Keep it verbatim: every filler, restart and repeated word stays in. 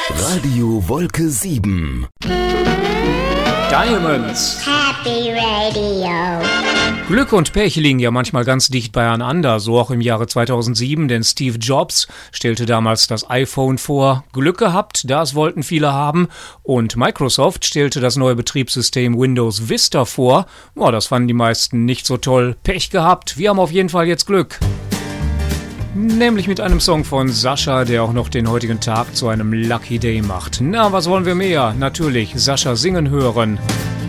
Radio Wolke sieben. Diamonds. Happy Radio. Glück und Pech liegen ja manchmal ganz dicht beieinander, so auch im Jahre zweitausendsieben, denn Steve Jobs stellte damals das iPhone vor. Glück gehabt, das wollten viele haben, und Microsoft stellte das neue Betriebssystem Windows Vista vor. Boah, das fanden die meisten nicht so toll. Pech gehabt, wir haben auf jeden Fall jetzt Glück. Nämlich mit einem Song von Sascha, der auch noch den heutigen Tag zu einem Lucky Day macht. Na, was wollen wir mehr? Natürlich Sascha singen hören.